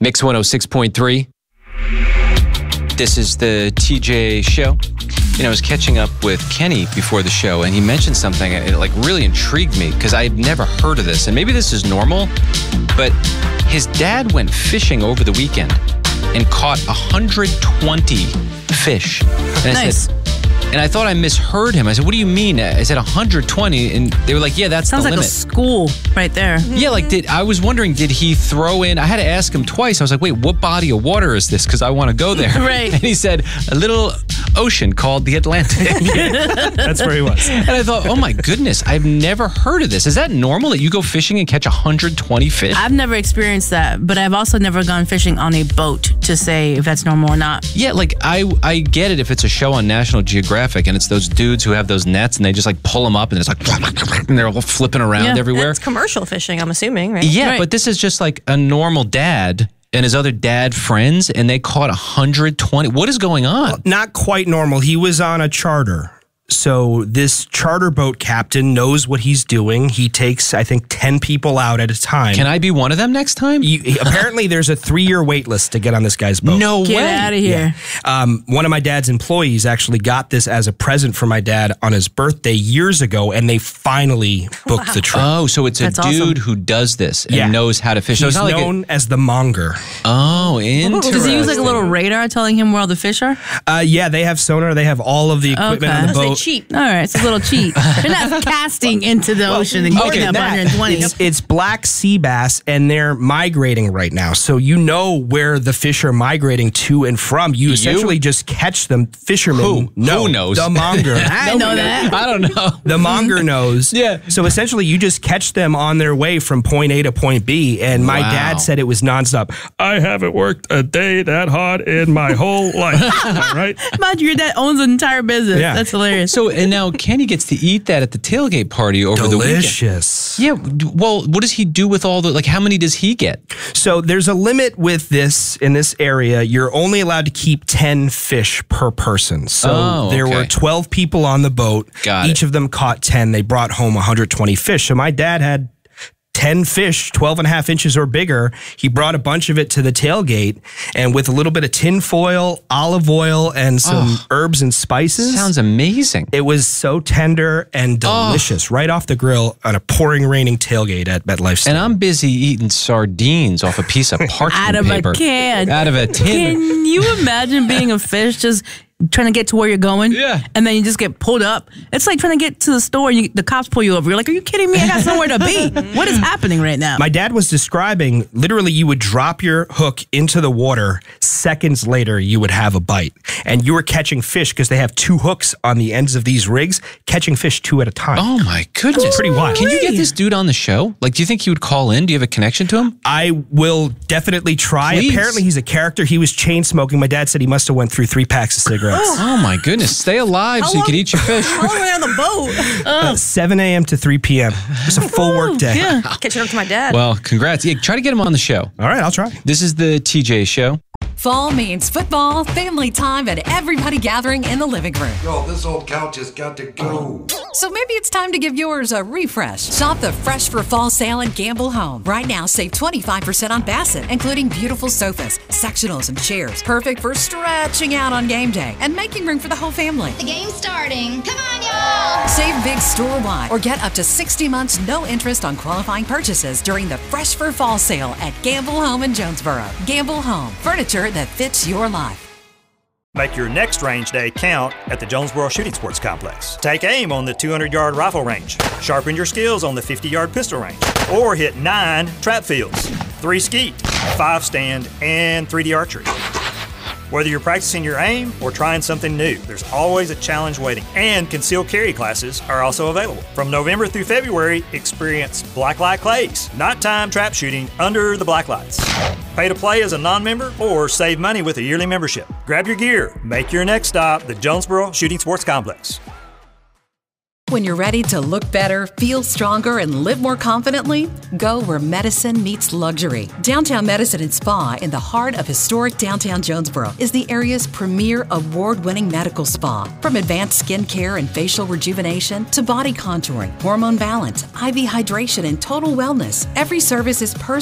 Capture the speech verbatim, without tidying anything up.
Mix one oh six point three. This is the T J Show. You know, I was catching up with Kenny before the show, and he mentioned something that like really intrigued me because I had never heard of this. And maybe this is normal, but his dad went fishing over the weekend and caught one hundred twenty fish. And I Nice. said, and I thought I misheard him. I said, what do you mean? I said one hundred twenty, and they were like, yeah, that's Sounds the like limit. a school right there. Yeah, like did I was wondering, did he throw in? I had to ask him twice. I was like, wait, what body of water is this? Because I want to go there. Right. And he said a little ocean called the Atlantic. That's where he was. And I thought, oh my goodness, I've never heard of this. Is that normal that you go fishing and catch one hundred twenty fish? I've never experienced that, but I've also never gone fishing on a boat to say if that's normal or not. Yeah, like I I get it if it's a show on National Geographic and it's those dudes who have those nets and they just like pull them up and it's like and they're all flipping around Yeah. everywhere. That's commercial fishing, I'm assuming, right? Yeah, Right. but this is just like a normal dad and his other dad friends, and they caught one hundred twenty. What is going on? Not quite normal. He was on a charter. So this charter boat captain knows what he's doing. He takes, I think, ten people out at a time. Can I be one of them next time? You, apparently, there's a three-year wait list to get on this guy's boat. No Get way. out of here. Um, one of my dad's employees actually got this as a present for my dad on his birthday years ago, and they finally booked the trip. Oh, so it's a That's dude awesome. who does this and Yeah. knows how to fish. So He's it's not like known as the monger. a, oh, interesting. Does he use like a little radar telling him where all the fish are? Uh, yeah, they have sonar. They have all of the equipment Okay. on the Because they boat. cheat. All right, it's a little cheat. You're not casting into the ocean and Okay, getting up that- one hundred twenty. It's, it's black sea bass, and they're migrating right now. So you know where the fish are migrating to and from. You essentially just catch them. Fishermen Who? know. Who knows? The monger. I know that. I don't know. The monger knows. Yeah. So essentially, you just catch them on their way from point A to point B. And my Wow. dad said it was nonstop. I haven't worked a day that hard in my whole life. Right? Imagine your dad owns an entire business. Yeah. That's hilarious. So, and now Kenny gets to eat that at the tailgate party over the weekend. Delicious. Yeah. d- Well, what does he do with all the, like, how many does he get? So there's a limit with this in this area. You're only allowed to keep ten fish per person. So Oh, there okay. were twelve people on the boat. Got Each it. of them caught ten. They brought home one hundred twenty fish. So my dad had ten fish, twelve and a half inches or bigger. He brought a bunch of it to the tailgate, and with a little bit of tin foil, olive oil, and some herbs and spices. Sounds amazing. It was so tender and delicious, right off the grill on a pouring, raining tailgate at MetLife And Stadium. I'm busy eating sardines off a piece of parchment Out of paper. a can. Out of a tin. Can you imagine being a fish just trying to get to where you're going? Yeah. And then you just get pulled up. It's like trying to get to the store and you, the cops pull you over. You're like, are you kidding me? I got somewhere to be. What is happening right now? My dad was describing literally you would drop your hook into the water. Seconds later, you would have a bite. And you were catching fish because they have two hooks on the ends of these rigs, catching fish two at a time. Oh my goodness. It's pretty wild. Can you get this dude on the show? Like, do you think he would call in? Do you have a connection to him? I will definitely try. Please. Apparently, he's a character. He was chain smoking. My dad said he must have went through three packs of cigarettes. Oh my goodness. Stay alive so you long- can eat your fish. How long were they on the boat? Uh, seven a.m. to three p.m. It's a full work day. Yeah. Catching up to my dad. Well, congrats. Yeah, try to get him on the show. All right, I'll try. This is the T J Show. Fall means football, family time, and everybody gathering in the living room. Yo, this old couch has got to go. So maybe it's time to give yours a refresh. Shop the Fresh for Fall sale at Gamble Home. Right now, save twenty-five percent on Bassett, including beautiful sofas, sectionals, and chairs. Perfect for stretching out on game day and making room for the whole family. The game's starting. Come on, y'all! Save big store-wide or get up to sixty months no interest on qualifying purchases during the Fresh for Fall sale at Gamble Home in Jonesboro. Gamble Home, furniture that fits your life. Make your next range day count at the Jonesboro Shooting Sports Complex. Take aim on the two hundred yard rifle range. Sharpen your skills on the fifty yard pistol range. Or hit nine trap fields, three skeet, five stand, and three D archery. Whether you're practicing your aim or trying something new, there's always a challenge waiting. And concealed carry classes are also available. From November through February, experience blacklight clays, nighttime trap shooting under the black lights. Pay to play as a non-member or save money with a yearly membership. Grab your gear. Make your next stop the Jonesboro Shooting Sports Complex. When you're ready to look better, feel stronger, and live more confidently, go where medicine meets luxury. Downtown Medicine and Spa in the heart of historic downtown Jonesboro is the area's premier award-winning medical spa. From advanced skin care and facial rejuvenation to body contouring, hormone balance, I V hydration, and total wellness, every service is personal.